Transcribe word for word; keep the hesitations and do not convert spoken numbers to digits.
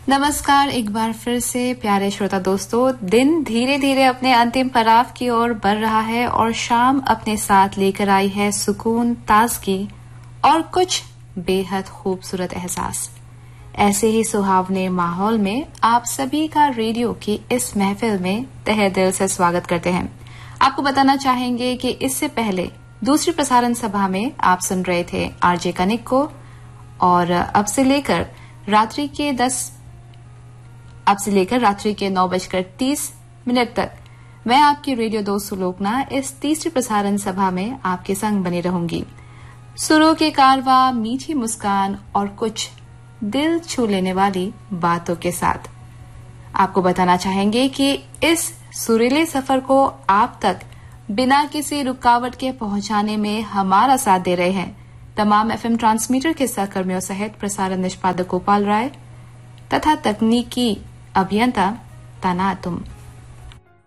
नमस्कार एक बार फिर से प्यारे श्रोता दोस्तों। दिन धीरे धीरे अपने अंतिम पड़ाव की ओर बढ़ रहा है और शाम अपने साथ लेकर आई है सुकून, ताजगी और कुछ बेहद खूबसूरत एहसास। ऐसे ही सुहावने माहौल में आप सभी का रेडियो की इस महफिल में तहे दिल से स्वागत करते हैं। आपको बताना चाहेंगे कि इससे पहले दूसरी प्रसारण सभा में आप सुन रहे थे आरजे कनिक को, और अब से लेकर रात्रि के दस अब से लेकर रात्रि के नौ बजकर तीस मिनट तक मैं आपकी रेडियो दोस्त सुलोकना इस तीसरी प्रसारण सभा में आपके संग बनी रहूंगी। सुरों के कारवा, मीठी मुस्कान और कुछ दिल छू लेने वाली बातों के साथ आपको बताना चाहेंगे कि इस सुरीले सफर को आप तक बिना किसी रुकावट के पहुंचाने में हमारा साथ दे रहे हैं तमाम एफएम ट्रांसमीटर के सहकर्मियों सहित प्रसारण निष्पादक गोपाल राय तथा तकनीकी अभियंता तना तुम।